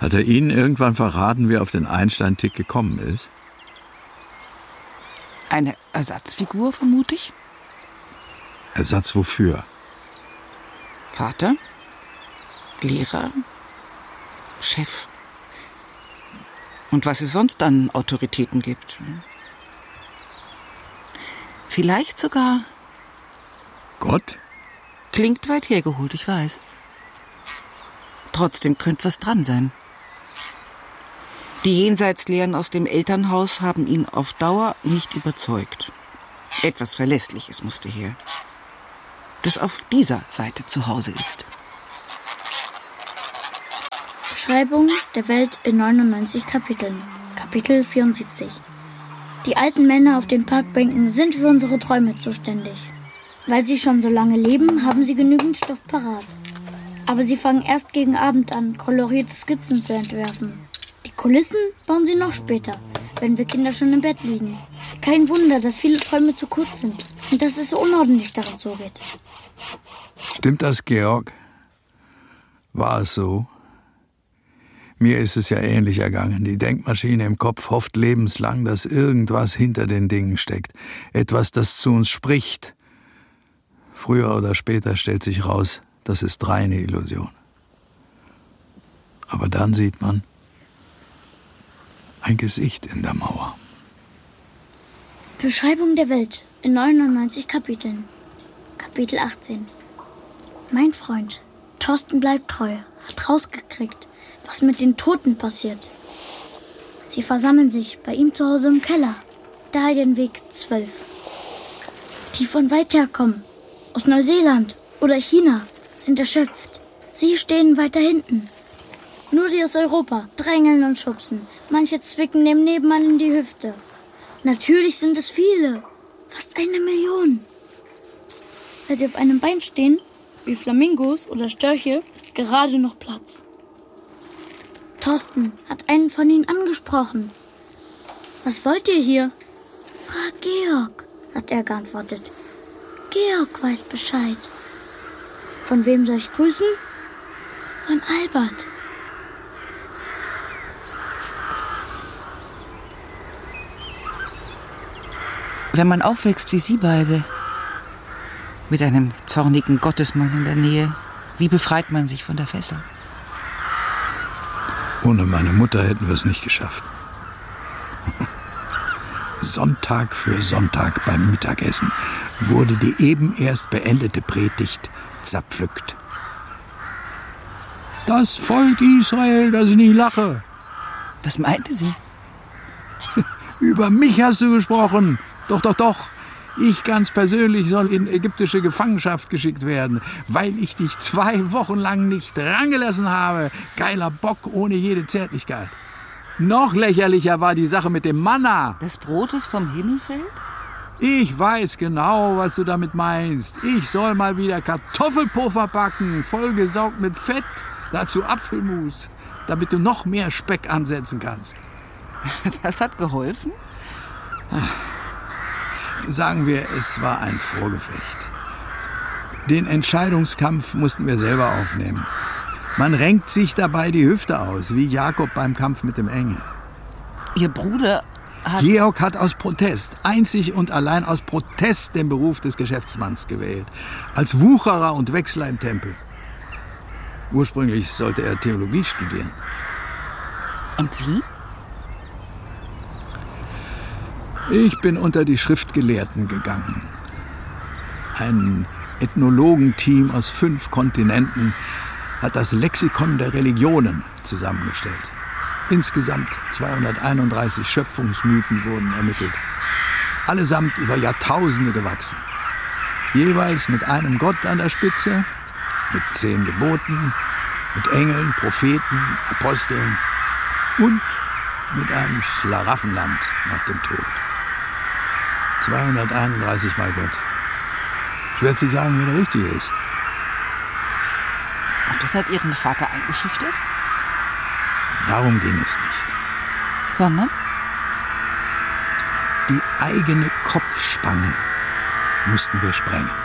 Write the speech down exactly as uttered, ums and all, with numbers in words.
Hat er Ihnen irgendwann verraten, wie er auf den Einstein-Tick gekommen ist? Eine Ersatzfigur, vermute ich. Ersatz wofür? Vater? Lehrer? Chef? Und was es sonst an Autoritäten gibt. Vielleicht sogar... Gott? Klingt weit hergeholt, ich weiß. Trotzdem könnte was dran sein. Die Jenseitslehren aus dem Elternhaus haben ihn auf Dauer nicht überzeugt. Etwas Verlässliches musste her, das auf dieser Seite zu Hause ist. Beschreibung der Welt in neunundneunzig Kapiteln. Kapitel vierundsiebzig. Die alten Männer auf den Parkbänken sind für unsere Träume zuständig. Weil sie schon so lange leben, haben sie genügend Stoff parat. Aber sie fangen erst gegen Abend an, kolorierte Skizzen zu entwerfen. Die Kulissen bauen sie noch später, wenn wir Kinder schon im Bett liegen. Kein Wunder, dass viele Träume zu kurz sind und dass es so unordentlich darin zugeht. Stimmt das, Georg? War es so? Mir ist es ja ähnlich ergangen. Die Denkmaschine im Kopf hofft lebenslang, dass irgendwas hinter den Dingen steckt. Etwas, das zu uns spricht. Früher oder später stellt sich raus, das ist reine Illusion. Aber dann sieht man ein Gesicht in der Mauer. Beschreibung der Welt in neunundneunzig Kapiteln. Kapitel achtzehn. Mein Freund, Thorsten bleibt treu, hat rausgekriegt, was mit den Toten passiert. Sie versammeln sich bei ihm zu Hause im Keller, Dahlienweg zwölf. Die von weit her kommen, aus Neuseeland oder China, sind erschöpft. Sie stehen weiter hinten. Nur die aus Europa drängeln und schubsen. Manche zwicken dem Nebenmann in die Hüfte. Natürlich sind es viele. Fast eine Million. Weil sie auf einem Bein stehen, wie Flamingos oder Störche, ist gerade noch Platz. Thorsten hat einen von ihnen angesprochen. Was wollt ihr hier? Frag Georg, hat er geantwortet. Georg weiß Bescheid. Von wem soll ich grüßen? Von Albert. Wenn man aufwächst wie Sie beide, mit einem zornigen Gottesmann in der Nähe, wie befreit man sich von der Fessel? Ohne meine Mutter hätten wir es nicht geschafft. Sonntag für Sonntag beim Mittagessen wurde die eben erst beendete Predigt zerpflückt. Das Volk Israel, das ich nicht lache. Was meinte sie? Über mich hast du gesprochen. Doch, doch, doch. Ich ganz persönlich soll in ägyptische Gefangenschaft geschickt werden, weil ich dich zwei Wochen lang nicht rangelassen habe. Geiler Bock ohne jede Zärtlichkeit. Noch lächerlicher war die Sache mit dem Manna. Das Brot, das vom Himmel fällt? Ich weiß genau, was du damit meinst. Ich soll mal wieder Kartoffelpuffer backen, vollgesaugt mit Fett, dazu Apfelmus, damit du noch mehr Speck ansetzen kannst. Das hat geholfen? Sagen wir, es war ein Vorgefecht. Den Entscheidungskampf mussten wir selber aufnehmen. Man renkt sich dabei die Hüfte aus, wie Jakob beim Kampf mit dem Engel. Ihr Bruder hat... Georg hat aus Protest, einzig und allein aus Protest, den Beruf des Geschäftsmanns gewählt. Als Wucherer und Wechsler im Tempel. Ursprünglich sollte er Theologie studieren. Und Sie? Ich bin unter die Schriftgelehrten gegangen. Ein Ethnologenteam aus fünf Kontinenten hat das Lexikon der Religionen zusammengestellt. Insgesamt zweihunderteinunddreißig Schöpfungsmythen wurden ermittelt. Allesamt über Jahrtausende gewachsen. Jeweils mit einem Gott an der Spitze, mit zehn Geboten, mit Engeln, Propheten, Aposteln und mit einem Schlaraffenland nach dem Tod. zweihunderteinunddreißig Mal Gott. Schwer zu sagen, wie der richtige ist. Und das hat Ihren Vater eingeschüchtert? Darum ging es nicht. Sondern? Die eigene Kopfspange mussten wir sprengen.